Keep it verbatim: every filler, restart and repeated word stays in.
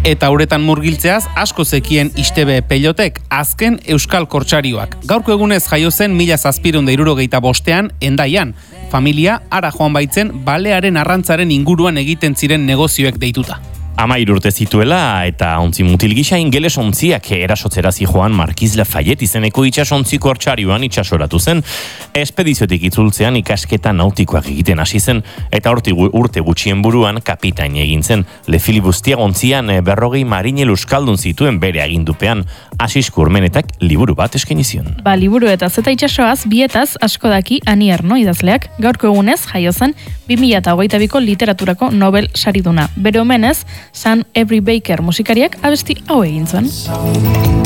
Eta uretan murgiltzeaz asko zekien Ixtebe Pelotek, azken euskal kortsarioak. Gaurko egunez jaio zen mila zazpiehun eta hirurogeita bostean Hendaian. Familia ara joan baitzen balearen arrantzaren inguruan egiten ziren negozioek deituta. Amair urte zituela eta ontzi mutil gisa ingeles ontziak erasotzera zijoan Markiz Lafayette izeneko itsasontzi kortsarioan itsasoratu zen. Espediziotik itzultzean ikasketa nautikoak egiten hasi zen eta horti urte gutxien buruan kapitain egin zen. Le Filibustier ontzian berrogei marinel euskaldun zituen bere agindupean. Asis Kurmenetak liburu bat eskaini zion. Ba, liburu eta zeta itsasoaz bietaz asko daki Ani Erno idazleak. Gaurko egunez jaio zen bi mila hogeita biko literaturako Nobel sariduna. Bere omenez, San Every Baker musikariak abesti hau egin zuen.